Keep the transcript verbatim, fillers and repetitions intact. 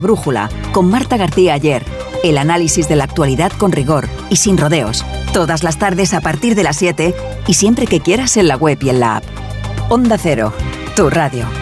Brújula, con Marta García Ayer. El análisis de la actualidad con rigor y sin rodeos. Todas las tardes a partir de las siete y siempre que quieras en la web y en la app. Onda Cero, tu radio.